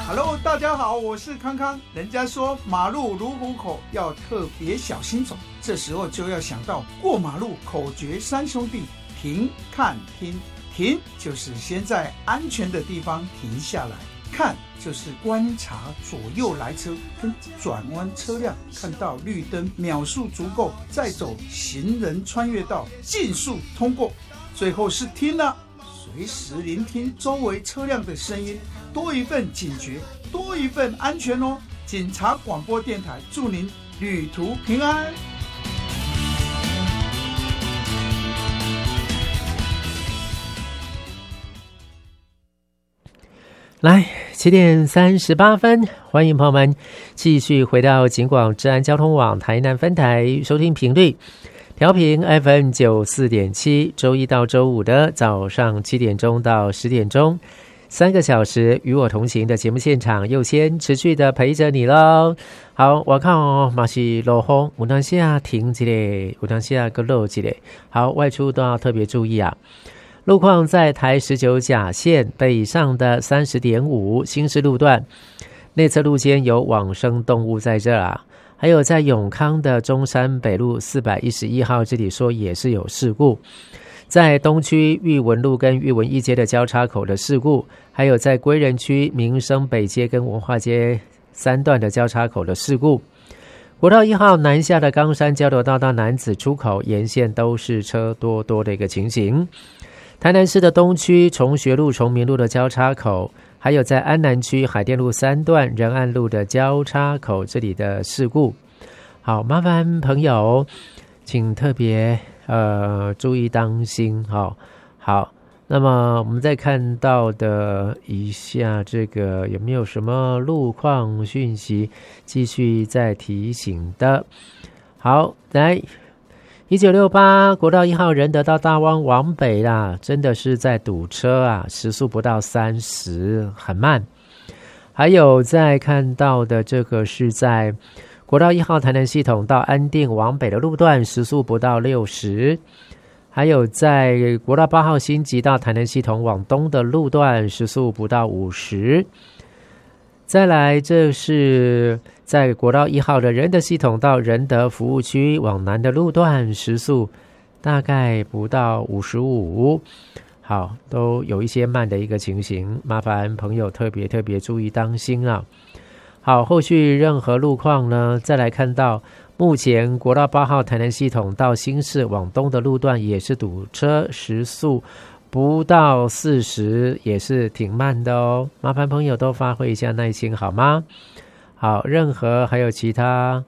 Hello， 大家好，我是康康。人家说马路如虎口，要特别小心走。这时候就要想到过马路口诀三兄弟：停、看、听。停就是先在安全的地方停下来，看就是观察左右来车跟转弯车辆，看到绿灯秒数足够，再走行人穿越道，尽速通过。最后是听了，随时聆听周围车辆的声音，多一份警觉，多一份安全哦。警察广播电台祝您旅途平安。 来7点38分，欢迎朋友们继续回到警广治安交通网台南分台，收听频率调频 FM 94.7，周一到周五的早上7点钟到10点钟，3个小时与我同行的节目现场又先持续的陪着你咯。好，我看哦，嘛是落风，有当时啊停一下，有当时啊个落一下。好，外出都要特别注意啊。路况在台19甲线北上的 30.5 新市路段，内侧路肩有往生动物在这啊。还有在永康的中山北路411号，这里说也是有事故。在东区裕文路跟裕文一街的交叉口的事故，还有在归仁区民生北街跟文化街3段的交叉口的事故。国道1号南下的冈山交流道到楠梓出口沿线都是车多的一个情形。台南市的东区崇学路崇明路的交叉口，还有在安南区海淀路3段仁爱路的交叉口这里的事故。好，麻烦朋友请特别注意当心。好，那么我们再看到的一下这个有没有什么路况讯息继续再提醒的。好，来1968国道1号仁德到大汪往北啦，真的是在堵车啊，时速不到30，很慢。还有在看到的这个是在国道1号台南系统到安定往北的路段，时速不到60。还有在国道8号新集到台南系统往东的路段，时速不到50。再来，这是在国道1号的仁德系统到仁德服务区往南的路段，时速大概不到55。好，都有一些慢的一个情形，麻烦朋友特别注意当心啊。好，后续任何路况呢，再来看到目前国道8号台南系统到新市往东的路段也是堵车，时速不到40，也是挺慢的哦，麻烦朋友都发挥一下耐心好吗？好，任何还有其他